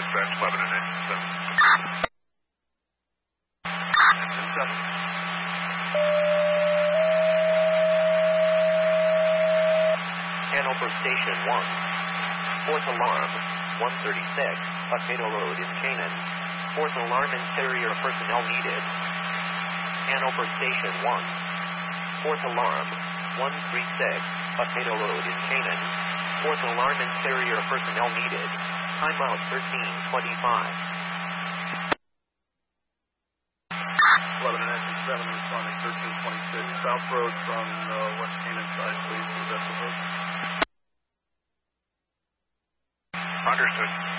dispatch 11 and engine 7. Engine 7. Hanover Station 1. Fourth alarm, 136, Potato Road in Canaan. Fourth alarm interior personnel needed. Hanover Station 1. Fourth alarm, 136, Potato Road in Canaan. Fourth alarm interior personnel needed. Timeout 13:25. 11 and engine 7 responding 1326. South Road from West Canaan side, please. Is that the road? Understood.